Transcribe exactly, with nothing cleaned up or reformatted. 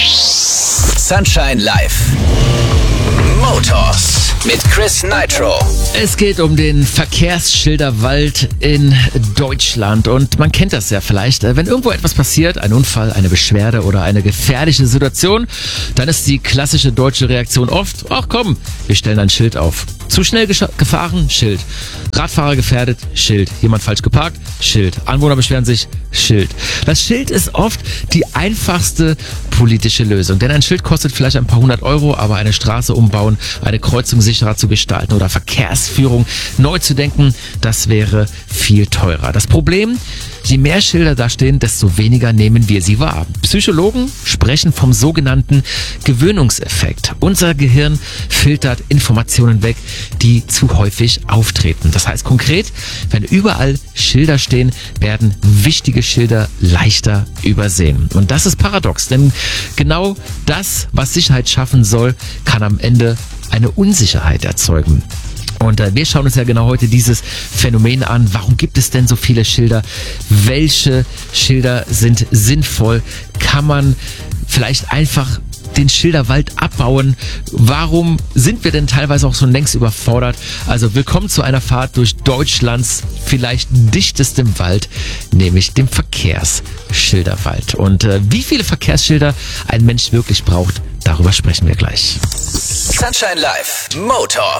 Sunshine Live. Motors mit Chris Nitro. Es geht um den Verkehrsschilderwald in Deutschland und man kennt das ja vielleicht. Wenn irgendwo etwas passiert, ein Unfall, eine Beschwerde oder eine gefährliche Situation, dann ist die klassische deutsche Reaktion oft: Ach komm, wir stellen ein Schild auf. Zu schnell gefahren? Schild. Radfahrer gefährdet? Schild. Jemand falsch geparkt? Schild. Anwohner beschweren sich? Schild. Das Schild ist oft die einfachste politische Lösung, denn ein Schild kostet vielleicht ein paar hundert Euro, aber eine Straße umbauen, eine Kreuzung sicherer zu gestalten oder Verkehrsführung neu zu denken, das wäre viel teurer. Das Problem: Je mehr Schilder da stehen, desto weniger nehmen wir sie wahr. Psychologen sprechen vom sogenannten Gewöhnungseffekt. Unser Gehirn filtert Informationen weg, die zu häufig auftreten. Das heißt konkret, wenn überall Schilder stehen, werden wichtige Schilder leichter übersehen. Und das ist paradox, denn genau das, was Sicherheit schaffen soll, kann am Ende eine Unsicherheit erzeugen. Und äh, wir schauen uns ja genau heute dieses Phänomen an. Warum gibt es denn so viele Schilder? Welche Schilder sind sinnvoll? Kann man vielleicht einfach den Schilderwald abbauen? Warum sind wir denn teilweise auch so längst überfordert? Also willkommen zu einer Fahrt durch Deutschlands vielleicht dichtestem Wald, nämlich dem Verkehrsschilderwald. Und äh, wie viele Verkehrsschilder ein Mensch wirklich braucht, darüber sprechen wir gleich. Sunshine Live. Motor.